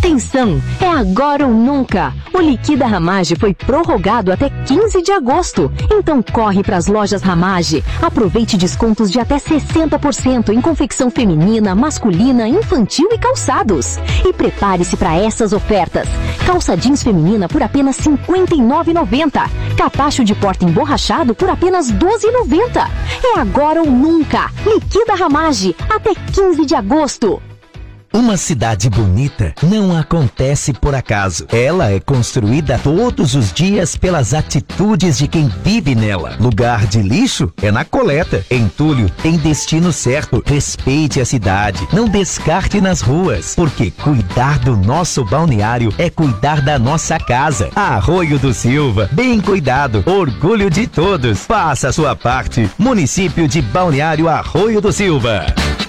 Atenção, é agora ou nunca. O Liquida Ramage foi prorrogado até 15 de agosto. Então corre para as lojas Ramage. Aproveite descontos de até 60% em confecção feminina, masculina, infantil e calçados. E prepare-se para essas ofertas. Calça jeans feminina por apenas R$ 59,90. Capacho de porta emborrachado por apenas R$ 12,90. É agora ou nunca. Liquida Ramage até 15 de agosto. Uma cidade bonita não acontece por acaso. Ela é construída todos os dias pelas atitudes de quem vive nela. Lugar de lixo é na coleta. Entulho tem destino certo. Respeite a cidade. Não descarte nas ruas. Porque cuidar do nosso balneário é cuidar da nossa casa. Arroio do Silva, bem cuidado. Orgulho de todos. Faça a sua parte. Município de Balneário Arroio do Silva.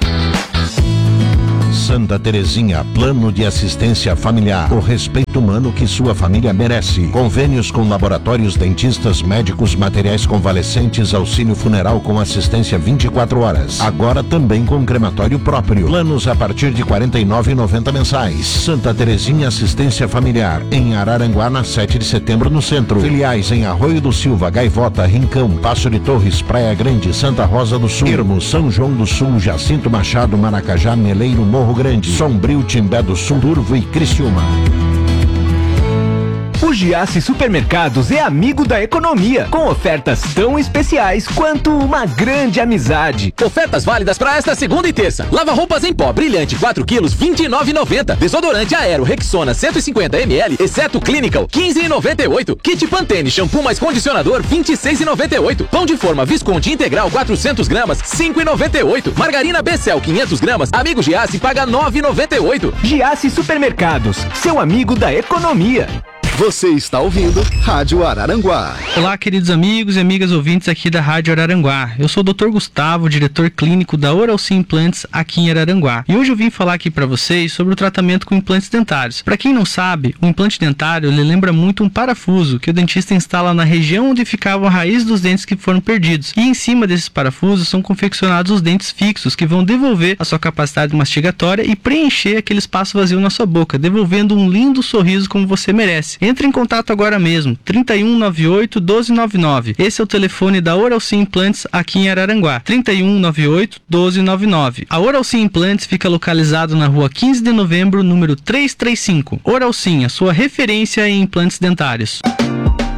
Santa Terezinha, plano de assistência familiar. O respeito humano que sua família merece. Convênios com laboratórios, dentistas, médicos, materiais convalescentes, auxílio funeral com assistência 24 horas. Agora também com crematório próprio. Planos a partir de R$ 49,90 mensais. Santa Terezinha Assistência Familiar. Em Araranguá, na 7 de setembro, no centro. Filiais em Arroio do Silva, Gaivota, Rincão, Passo de Torres, Praia Grande, Santa Rosa do Sul, Ermo, São João do Sul, Jacinto Machado, Maracajá, Meleiro, Morro Grande, Sombrio, Timbé do Sul, Turvo e Criciúma. O Giasse Supermercados é amigo da economia, com ofertas tão especiais quanto uma grande amizade. Ofertas válidas para esta segunda e terça. Lava-roupas em pó brilhante 4 quilos, R$ 29,90. Desodorante Aero Rexona 150 ml, exceto Clinical, R$ 15,98. Kit Pantene shampoo mais condicionador, R$ 26,98. Pão de forma Visconti integral 400 gramas, R$ 5,98. Margarina Becel 500 gramas, amigo Giasse paga R$ 9,98. Giasse Supermercados, seu amigo da economia. Você está ouvindo Rádio Araranguá. Olá, queridos amigos e amigas ouvintes aqui da Rádio Araranguá. Eu sou o Dr. Gustavo, diretor clínico da Oralci Implantes aqui em Araranguá. E hoje eu vim falar aqui para vocês sobre o tratamento com implantes dentários. Para quem não sabe, o implante dentário ele lembra muito um parafuso que o dentista instala na região onde ficava a raiz dos dentes que foram perdidos. E em cima desses parafusos são confeccionados os dentes fixos que vão devolver a sua capacidade mastigatória e preencher aquele espaço vazio na sua boca, devolvendo um lindo sorriso como você merece. Entre em contato agora mesmo, 3198-1299. Esse é o telefone da Oralci Implantes aqui em Araranguá, 3198-1299. A Oralci Implantes fica localizado na rua 15 de novembro, número 335. Oralci, a sua referência em implantes dentários.